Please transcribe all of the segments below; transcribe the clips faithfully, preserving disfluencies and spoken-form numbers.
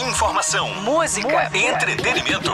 Informação, música, entretenimento.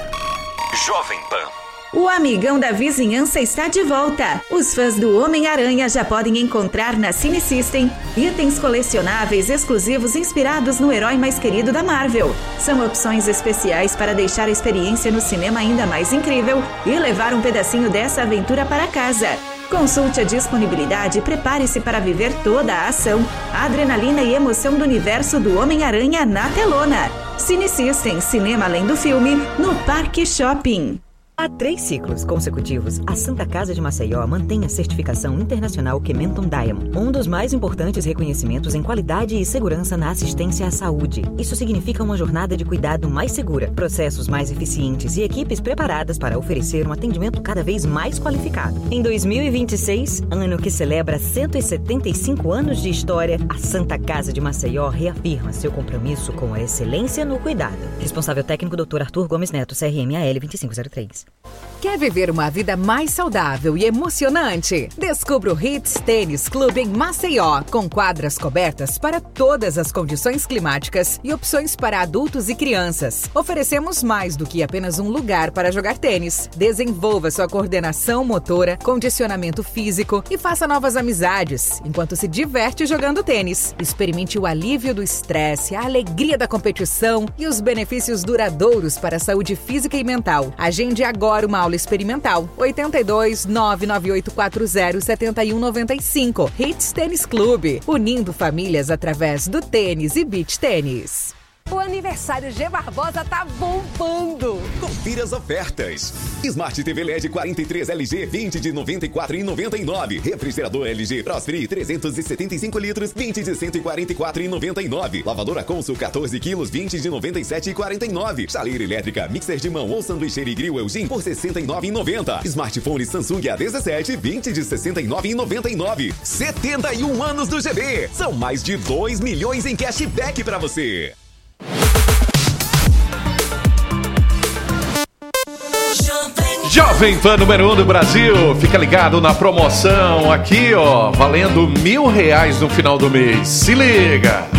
Jovem Pan. O amigão da vizinhança está de volta. Os fãs do Homem-Aranha já podem encontrar na Cine System itens colecionáveis exclusivos inspirados no herói mais querido da Marvel. São opções especiais para deixar a experiência no cinema ainda mais incrível e levar um pedacinho dessa aventura para casa. Consulte a disponibilidade e prepare-se para viver toda a ação, a adrenalina e emoção do universo do Homem-Aranha na telona. Cine System, cinema além do filme, no Parque Shopping. Há três ciclos consecutivos, a Santa Casa de Maceió mantém a certificação internacional Kementon Diamond, um dos mais importantes reconhecimentos em qualidade e segurança na assistência à saúde. Isso significa uma jornada de cuidado mais segura, processos mais eficientes e equipes preparadas para oferecer um atendimento cada vez mais qualificado. Em dois mil e vinte e seis, ano que celebra cento e setenta e cinco anos de história, a Santa Casa de Maceió reafirma seu compromisso com a excelência no cuidado. Responsável técnico doutor Arthur Gomes Neto, C R M A L vinte e cinco zero três. Quer viver uma vida mais saudável e emocionante? Descubra o Hits Tênis Clube em Maceió, com quadras cobertas para todas as condições climáticas e opções para adultos e crianças. Oferecemos mais do que apenas um lugar para jogar tênis. Desenvolva sua coordenação motora, condicionamento físico e faça novas amizades, enquanto se diverte jogando tênis. Experimente o alívio do estresse, a alegria da competição e os benefícios duradouros para a saúde física e mental. Agende agora uma aula experimental. oito dois, nove nove oito quatro zero, sete um nove cinco. Hits Tênis Clube, unindo famílias através do tênis e beach tênis. O aniversário G Barbosa tá bombando! Confira as ofertas. Smart T V L E D quarenta e três L G vinte de noventa e quatro reais e noventa e nove centavos. Refrigerador L G Prosfree trezentos e setenta e cinco litros vinte de cento e quarenta e quatro reais e noventa e nove centavos. Lavadora Consul quatorze quilos vinte de noventa e sete reais e quarenta e nove centavos. Chaleira elétrica Mixer de mão ou sanduicheira e grill Elgin por sessenta e nove reais e noventa centavos. Smartphone Samsung A dezessete vinte de sessenta e nove reais e noventa e nove centavos. setenta e um anos do G B. São mais de dois milhões em cashback pra você. Jovem Pan número um do Brasil, fica ligado na promoção aqui, ó, valendo mil reais no final do mês. Se liga!